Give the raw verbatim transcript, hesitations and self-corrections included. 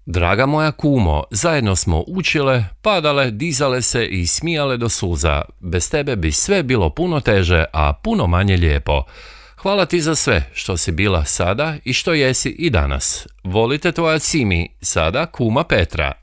Draga moja kumo, zajedno smo učile, padale, dizale se i smijale do suza. Bez tebe bi sve bilo puno teže, a puno manje lijepo. Hvala ti za sve što si bila sada i što jesi i danas. Volite tvoja Simi, sada kuma Petra.